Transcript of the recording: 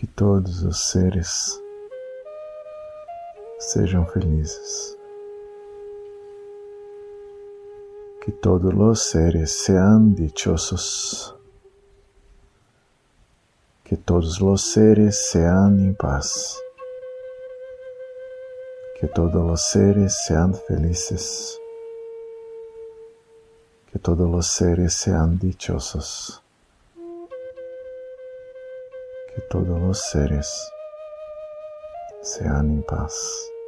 Que todos os seres sejam felizes. Que todos os seres sean dichosos. Que todos os seres sean em paz. Que todos os seres sean felices. Que todos os seres sean dichosos. Que todos os seres sean em paz.